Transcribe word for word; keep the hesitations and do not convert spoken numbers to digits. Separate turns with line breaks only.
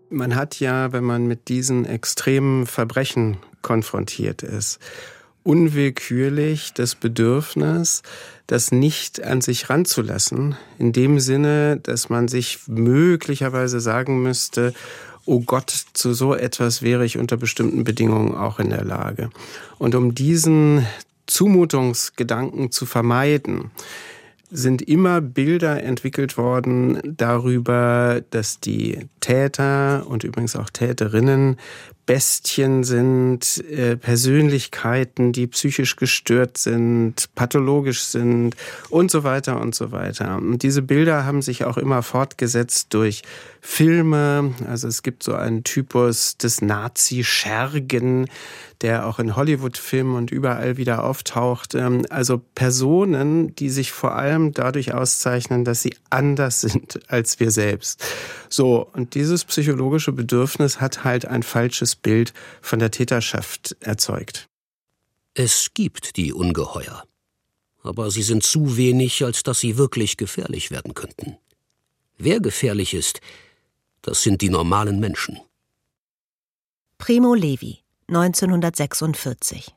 Man hat ja, wenn man mit diesen extremen Verbrechen konfrontiert ist, unwillkürlich das Bedürfnis, das nicht an sich ranzulassen, in dem Sinne, dass man sich möglicherweise sagen müsste, oh Gott, zu so etwas wäre ich unter bestimmten Bedingungen auch in der Lage. Und um diesen Zumutungsgedanken zu vermeiden, sind immer Bilder entwickelt worden darüber, dass die Täter und übrigens auch Täterinnen Bestien sind, äh, Persönlichkeiten, die psychisch gestört sind, pathologisch sind und so weiter und so weiter. Und diese Bilder haben sich auch immer fortgesetzt durch Filme. Also es gibt so einen Typus des Nazi-Schergen, der auch in Hollywood-Filmen und überall wieder auftaucht. Also Personen, die sich vor allem dadurch auszeichnen, dass sie anders sind als wir selbst. So, und dieses psychologische Bedürfnis hat halt ein falsches Bild von der Täterschaft erzeugt.
Es gibt die Ungeheuer, aber sie sind zu wenig, als dass sie wirklich gefährlich werden könnten. Wer gefährlich ist, das sind die normalen Menschen.
Primo Levi, neunzehnhundertsechsundvierzig.